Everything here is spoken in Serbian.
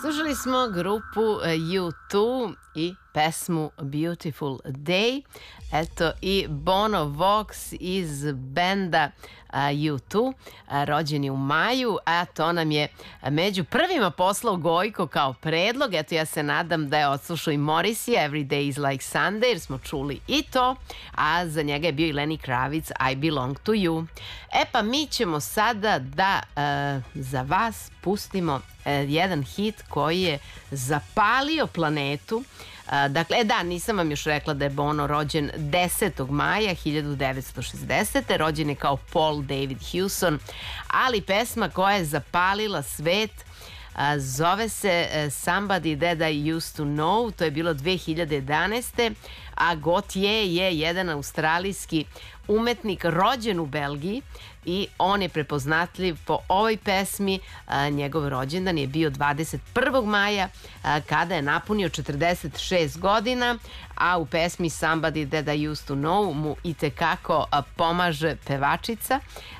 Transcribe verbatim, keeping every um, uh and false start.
Slušali smo grupu U dva i pesmu Beautiful Day. Eto i Bono Vox iz benda U dva, rođen je u maju, a to nam je među prvima poslao Gojko kao predlog. Eto, ja se nadam da je odslušao i Morrissey, Every Day is Like Sunday, jer smo čuli i to, a za njega je bio i Lenny Kravitz, I Belong to You. E pa mi ćemo sada da uh, za vas pustimo uh, jedan hit koji je zapalio planetu. Uh, dakle, e da, nisam vam još rekla da je Bono rođen desetog maja hiljadu devetsto šezdesete. Rođen je kao Paul David Hewson, ali pesma koja je zapalila svet uh, zove se uh, Somebody That I Used to Know. To je bilo dve hiljade jedanaeste. A Gautier je jedan australijski umetnik rođen u Belgiji i on je prepoznatljiv po ovoj pesmi. A, njegov rođendan je bio dvadeset prvog maja a, kada je napunio četrdeset šest godina, a u pesmi Somebody That I Used to Know mu itekako a, pomaže pevačica